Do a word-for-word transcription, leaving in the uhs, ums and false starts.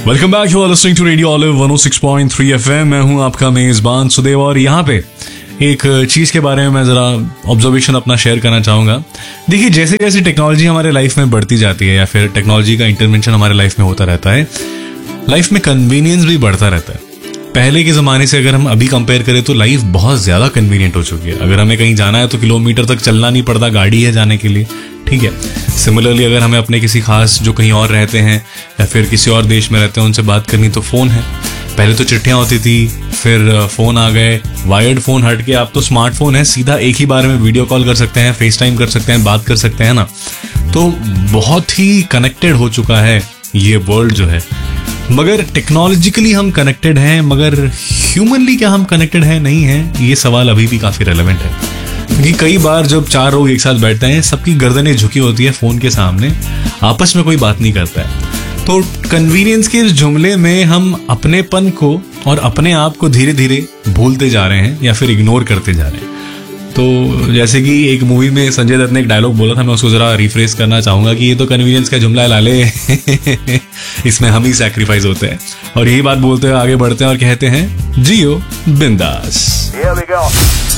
Welcome back, you are listening to radio olive one O six point three FM. मैं हूं आपका मेजबान सुदेव और यहाँ पे एक चीज के बारे में मैं जरा ऑब्जर्वेशन अपना शेयर करना चाहूंगा। देखिए, जैसे जैसे टेक्नोलॉजी हमारे लाइफ में बढ़ती जाती है या फिर टेक्नोलॉजी का इंटरवेंशन हमारे लाइफ में होता रहता है, लाइफ में कन्वीनियंस भी बढ़ता रहता है। पहले के ज़माने से अगर हम अभी कंपेयर करें तो लाइफ बहुत ज़्यादा कन्वीनियंट हो चुकी है। अगर हमें कहीं जाना है तो किलोमीटर तक चलना नहीं पड़ता, गाड़ी है जाने के लिए, ठीक है। सिमिलरली अगर हमें अपने किसी खास जो कहीं और रहते हैं या फिर किसी और देश में रहते हैं उनसे बात करनी तो फ़ोन है। पहले तो चिट्ठियाँ होती थी, फिर फ़ोन आ गए, वायर्ड फ़ोन हट के अब तो स्मार्टफोन है, सीधा एक ही बार में वीडियो कॉल कर सकते हैं, फेस टाइम कर सकते हैं, बात कर सकते हैं ना। तो बहुत ही कनेक्टेड हो चुका है ये वर्ल्ड जो है। मगर टेक्नोलॉजिकली हम कनेक्टेड हैं, मगर ह्यूमनली क्या हम कनेक्टेड हैं नहीं हैं, ये सवाल अभी भी काफ़ी रेलेवेंट है। क्योंकि कई बार जब चार लोग एक साथ बैठते हैं, सबकी गर्दनें झुकी होती है फ़ोन के सामने, आपस में कोई बात नहीं करता है। तो कन्वीनियंस के इस जुमले में हम अपनेपन को और अपने आप को धीरे धीरे भूलते जा रहे हैं या फिर इग्नोर करते जा रहे हैं। तो जैसे कि एक मूवी में संजय दत्त ने एक डायलॉग बोला था, मैं उसको ज़रा रिफ्रेश करना चाहूँगा कि ये तो कन्वीनियंस का जुमला है लाले इसमें हम ही सैक्रिफाइस होते हैं। और यही बात बोलते हुए आगे बढ़ते हैं और कहते हैं जियो बिंदास।